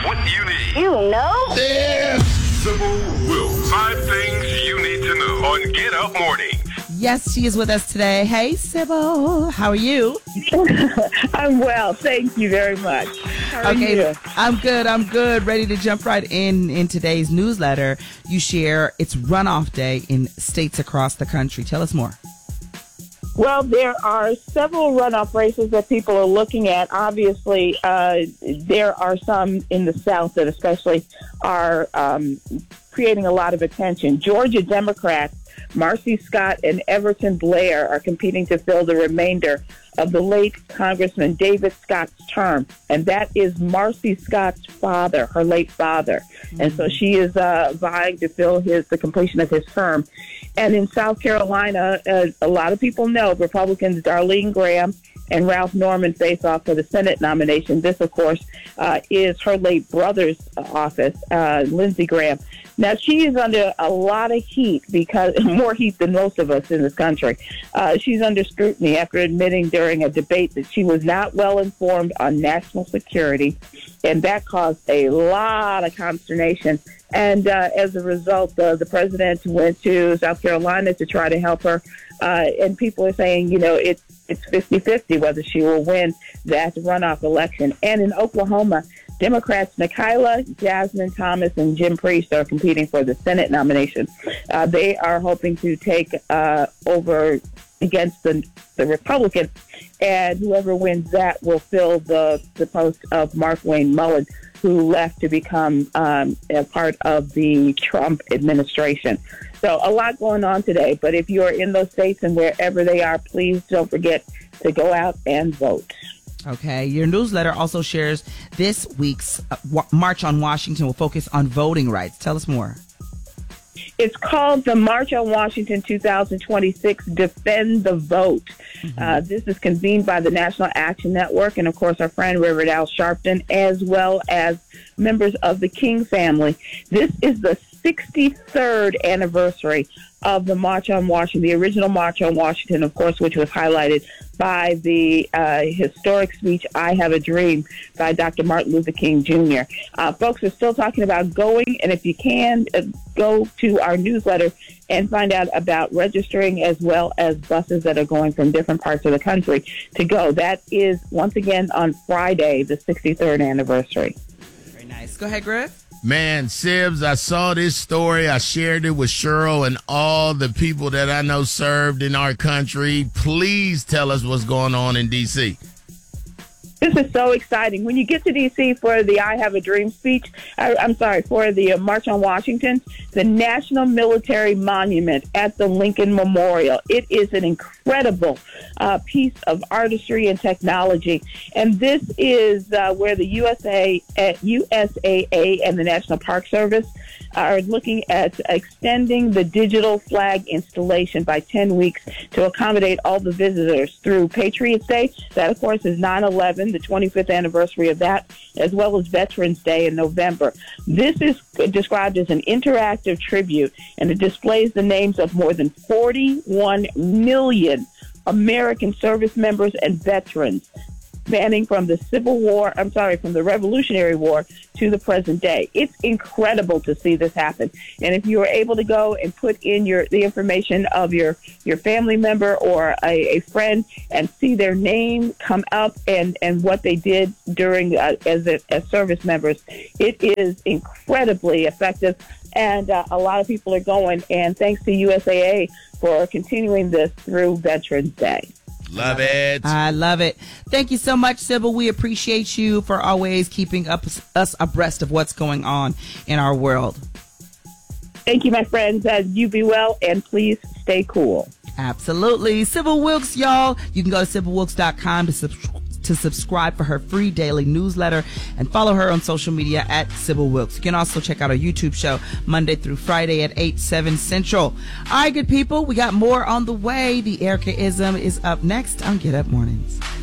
what you need. You know? Yeah. Sybil Wilkes. 5 things you need to know on Get Up Mornings. Yes, she is with us today. Hey, Sybil. How are you? I'm well. Thank you very much. How are you? I'm good. Ready to jump right in today's newsletter. You share it's runoff day in states across the country. Tell us more. Well, there are several runoff races that people are looking at. Obviously, there are some in the South that especially are creating a lot of attention. Georgia Democrats Marcy Scott and Everton Blair are competing to fill the remainder of the late Congressman David Scott's term, and that is Marcy Scott's father, her late father. Mm-hmm. And so she is vying to fill the completion of his term. And in South Carolina, a lot of people know Republicans Darlene Graham and Ralph Norman face off for the Senate nomination. This, of course, is her late brother's office, Lindsey Graham. Now, she is under a lot of heat, because more heat than most of us in this country. She's under scrutiny after admitting during a debate that she was not well informed on national security, and that caused a lot of consternation. And as a result, the president went to South Carolina to try to help her. And people are saying, it's 50-50 whether she will win that runoff election. And in Oklahoma, Democrats Nikayla, Jasmine Thomas, and Jim Priest are competing for the Senate nomination. They are hoping to take over against the Republicans, and whoever wins that will fill the post of Markwayne Mullin, who left to become a part of the Trump administration. So a lot going on today, but if you're in those states and wherever they are, please don't forget to go out and vote. Okay, your newsletter also shares this week's March on Washington will focus on voting rights. Tell us more. It's called the March on Washington 2026 Defend the Vote. Mm-hmm. This is convened by the National Action Network and, of course, our friend Riverdale Sharpton, as well as members of the King family. This is the 63rd anniversary of the March on Washington, the original March on Washington, of course, which was highlighted by the historic speech, I Have a Dream, by Dr. Martin Luther King Jr. Folks are still talking about going, and if you can, go to our newsletter and find out about registering, as well as buses that are going from different parts of the country to go. That is, once again, on Friday, the 63rd anniversary. Very nice. Go ahead, Griff. Man, Sibs, I saw this story. I shared it with Cheryl and all the people that I know served in our country. Please tell us what's going on in D.C. This is so exciting. When you get to D.C. for the I Have a Dream speech, for the March on Washington, the National Military Monument at the Lincoln Memorial. It is an incredible piece of artistry and technology. And this is where the USAA and the National Park Service are looking at extending the digital flag installation by 10 weeks to accommodate all the visitors through Patriots Day. That, of course, is 9/11, the 25th anniversary of that, as well as Veterans Day in November. This is described as an interactive tribute, and it displays the names of more than 41 million American service members and veterans, spanning from the from the Revolutionary War to the present day. It's incredible to see this happen. And if you are able to go and put in the information of your family member or a friend and see their name come up and what they did during as service members, it is incredibly effective. And a lot of people are going. And thanks to USAA for continuing this through Veterans Day. Love it. I love it. Thank you so much, Sybil. We appreciate you for always keeping us abreast of what's going on in our world. Thank you, my friends. You be well, and please stay cool. Absolutely. Sybil Wilkes, y'all. You can go to SybilWilkes.com to subscribe for her free daily newsletter and follow her on social media at Sybil Wilkes. You can also check out our YouTube show Monday through Friday at 8/7 Central. All right, good people, we got more on the way. The Erica-ism is up next on Get Up Mornings.